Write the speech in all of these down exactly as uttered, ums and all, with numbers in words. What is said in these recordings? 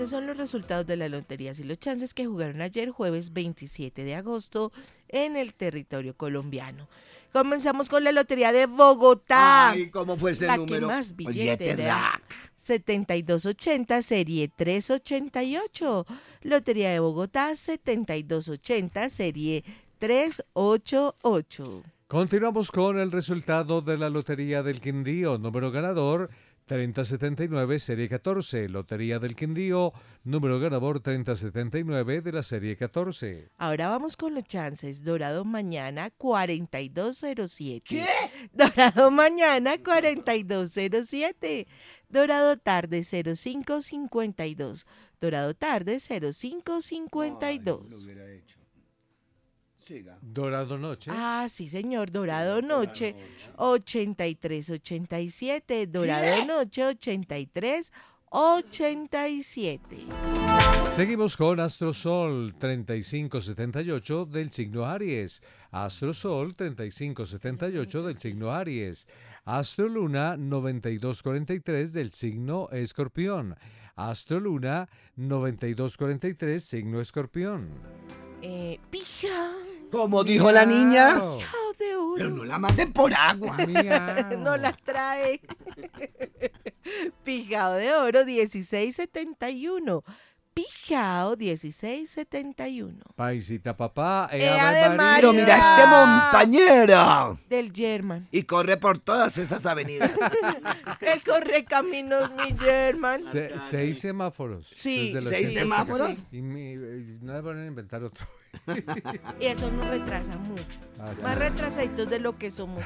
estos son los resultados de las loterías y los chances que jugaron ayer jueves veintisiete de agosto en el territorio colombiano. Comenzamos con la lotería de Bogotá. Ay, ¿cómo fue ese la número? que más Oye, billete te da. da. setenta y dos ochenta, serie trescientos ochenta y ocho. Lotería de Bogotá, setenta y dos ochenta, serie trescientos ochenta y ocho. Continuamos con el resultado de la Lotería del Quindío. Número ganador treinta setenta y nueve, serie catorce. Lotería del Quindío, número ganador treinta setenta y nueve de la serie catorce. Ahora vamos con los chances. Dorado mañana cuarenta y dos cero siete. ¿Qué? Dorado mañana cuarenta y dos cero siete. Dorado tarde cero cinco cincuenta y dos. Dorado tarde cero cinco cincuenta y dos. Ay, lo hubiera hecho. Siga. Dorado Noche. Ah, sí, señor. Dorado Noche ochenta y tres ochenta y siete. Dorado Noche ochenta y tres ochenta y siete. Seguimos con Astrosol treinta y cinco setenta y ocho del signo Aries. Astrosol treinta y cinco setenta y ocho del signo Aries. Astroluna noventa y dos cuarenta y tres del signo Escorpión. Astroluna noventa y dos cuarenta y tres signo Escorpión. Eh, pija. Como dijo la niña. Miau. Pijao de oro. Pero no la manden por agua. Miau. No las trae. Pijao de oro dieciséis setenta y uno. Pijao dieciséis setenta y uno. Paisita papá. Eh, Ave Ave María. María. Pero mira este montañero. Del German. Y corre por todas esas avenidas. El corre caminos, mi German. Se- seis semáforos. Sí, desde los ¿seis ciento- semáforos? Y mi, eh, no me van a inventar otro. Y eso nos retrasa mucho. Ah, sí. Más retrasaditos de lo que somos.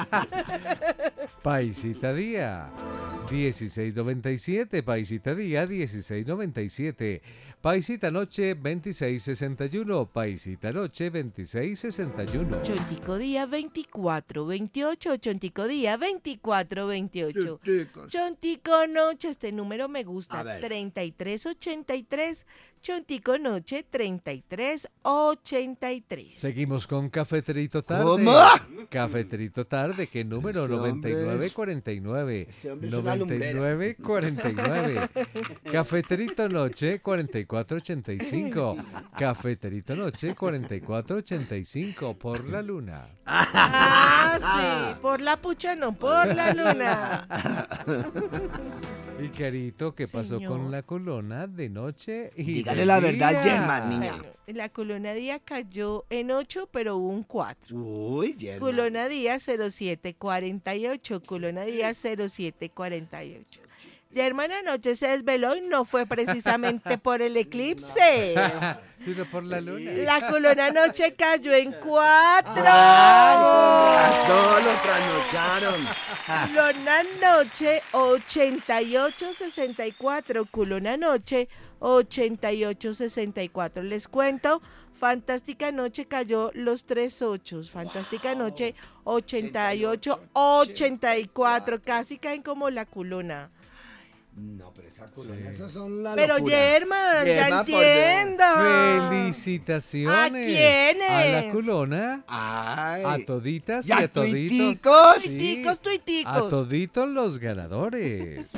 Paisita Día, dieciséis noventa y siete. Paisita Día, dieciséis noventa y siete. Paisita Noche, veintiséis sesenta y uno. Paisita Noche, veintiséis sesenta y uno. Chontico día veinticuatro veintiocho. Chontico día veinticuatro veintiocho. Chicos. Chontico noche, este número me gusta. A ver. treinta y tres ochenta y tres. Chontico noche, treinta y tres ochenta y tres. Seguimos con Cafeterito Tarde. ¿Cómo? Cafeterito Tarde, que número Este noventa y hombre nueve es- cuarenta y nueve. este hombre es una noventa y nueve cuarenta y nueve. Cafeterito Noche, cuarenta y cuatro ochenta y cinco. Cafeterito Noche, cuarenta y cuatro ochenta y cinco. Por la luna. Ah, sí, por la pucha no, por la luna. Y Carito, ¿qué pasó Señor. con la colona de noche y Dígale de la verdad, día? Germán, niña. Bueno, la colona día cayó en ocho, pero hubo un cuatro. Uy, Germán. Culona día cero siete cuarenta y ocho. Culona día cero siete cuarenta y ocho. Germán anoche se desveló y no fue precisamente por el eclipse. Sino por la luna. La culona anoche cayó en cuatro. Ay, con razón, lo trasnocharon. Culona noche ochenta y ocho sesenta y cuatro. Culona noche ochenta y ocho sesenta y cuatro. Les cuento, Fantástica Noche cayó los tres ochos. Fantástica Noche ochenta y ocho ochenta y cuatro. Casi caen como la culona. No, pero esa colona, esos son la Pero locura. Germán, ya Germán, por Dios. entiendo. Felicitaciones. ¿A quiénes? A la culona, Ay. a toditas y, ¿Y a a toditos. tuiticos? Sí, Tuiticos, tuiticos. a toditos los ganadores.